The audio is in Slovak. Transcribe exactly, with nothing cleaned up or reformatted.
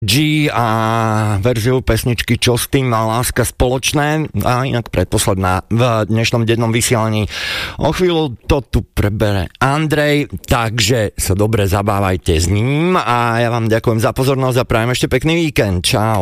G a verziu pesničky Čo s tým má láska spoločné a inak predposledná v dnešnom dennom vysielaní. O chvíľu to tu prebere Andrej, takže sa dobre zabávajte s ním a ja vám ďakujem za pozornosť a prajem ešte pekný víkend. Čau.